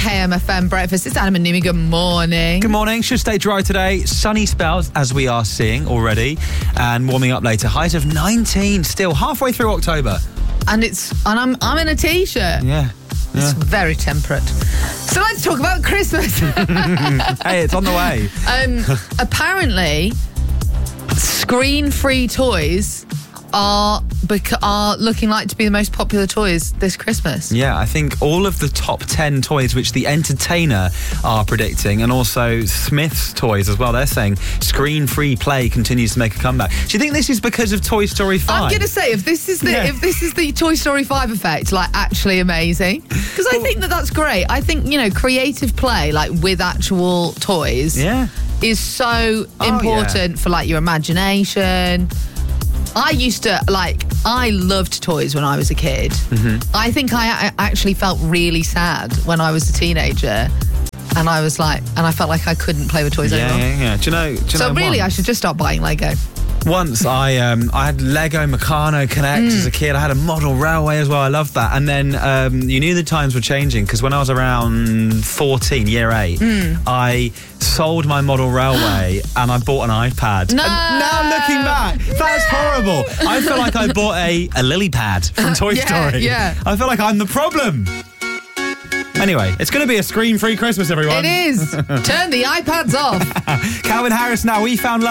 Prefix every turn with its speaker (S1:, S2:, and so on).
S1: KMFM breakfast. It's Adam and Nimi. Good morning.
S2: Good morning. Should stay dry today. Sunny spells, as we are seeing already, and warming up later. Highs of 19 still, halfway through October.
S1: And I'm in a t-shirt.
S2: Yeah.
S1: It's very temperate. So let's talk about Christmas.
S2: Hey, it's on the way.
S1: Apparently, screen-free toys are looking like to be the most popular toys this Christmas.
S2: Yeah, I think all of the top 10 toys which The Entertainer are predicting, and also Smith's toys as well, they're saying screen-free play continues to make a comeback. Do you think this is because of Toy Story 5?
S1: I'm going to say, if this is the Toy Story 5 effect, like, actually amazing. Because I think that's great. I think, creative play, like, with actual toys is so important for, like, your imagination. I loved toys when I was a kid. Mm-hmm. I think I actually felt really sad when I was a teenager. And I felt like I couldn't play with toys anymore.
S2: Yeah. Do you know
S1: really, I should just start buying Lego.
S2: Once I had Lego Meccano Connect as a kid. I had a model railway as well. I loved that. And then you knew the times were changing, because when I was around 14, year 8, I sold my model railway and I bought an iPad.
S1: No!
S2: And now looking back, that's horrible. I feel like I bought a lily pad from Toy Story.
S1: Yeah.
S2: I feel like I'm the problem. Anyway, it's going to be a screen-free Christmas, everyone.
S1: It is. Turn the iPads off.
S2: Calvin Harris now. We Found Love.